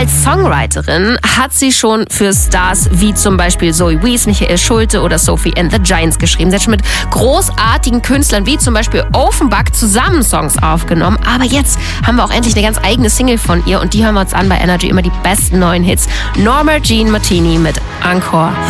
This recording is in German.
Als Songwriterin hat sie schon für Stars wie zum Beispiel Zoe Wees, Michael Schulte oder Sophie and the Giants geschrieben. Sie hat schon mit großartigen Künstlern wie zum Beispiel Offenbach zusammen Songs aufgenommen. Aber jetzt haben wir auch endlich eine ganz eigene Single von ihr und die hören wir uns an bei Energy, immer die besten neuen Hits. Norma Jean Martini mit Encore.